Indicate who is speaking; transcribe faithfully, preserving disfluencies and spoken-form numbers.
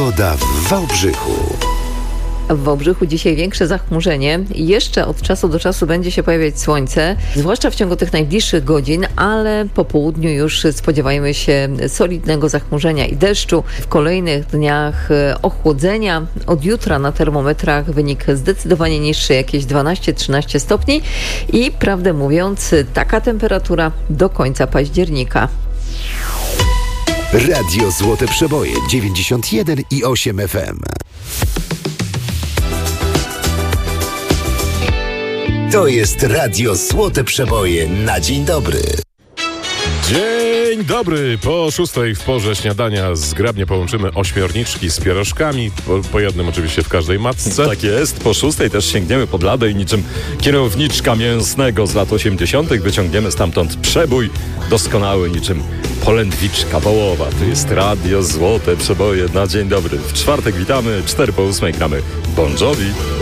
Speaker 1: Pogoda w Wałbrzychu.
Speaker 2: W Wałbrzychu dzisiaj większe zachmurzenie. Jeszcze od czasu do czasu będzie się pojawiać słońce, zwłaszcza w ciągu tych najbliższych godzin, ale po południu już spodziewajmy się solidnego zachmurzenia i deszczu. W kolejnych dniach ochłodzenia. Od jutra na termometrach wynik zdecydowanie niższy, jakieś dwanaście trzynaście stopni i prawdę mówiąc taka temperatura do końca października.
Speaker 1: Radio Złote Przeboje dziewięćdziesiąt jeden i osiem F M. To jest Radio Złote Przeboje na dzień dobry.
Speaker 3: Dzień dobry! Po szóstej w porze śniadania zgrabnie połączymy ośmiorniczki z pierożkami, po, po jednym oczywiście w każdej matce.
Speaker 4: Tak jest, po szóstej też sięgniemy po bladę i niczym kierowniczka mięsnego z lat osiemdziesiątych wyciągniemy stamtąd przebój doskonały niczym polędwiczka wołowa. To jest Radio Złote Przeboje na dzień dobry. W czwartek witamy, cztery po ósmej gramy Bon Jovi.